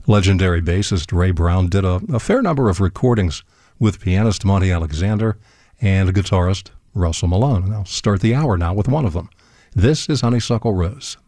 Legendary bassist Ray Brown did a fair number of recordings with pianist Monty Alexander and guitarist Russell Malone. And I'll start the hour now with one of them. This is Honeysuckle Rose.